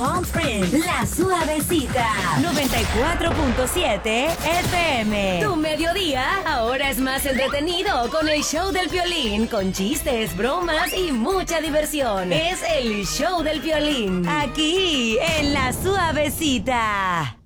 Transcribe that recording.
Palm Springs, La Suavecita, 94.7 FM. Tu mediodía ahora es más entretenido con el show del Piolín, con chistes, bromas y mucha diversión. Es el show del Piolín, aquí en La Suavecita.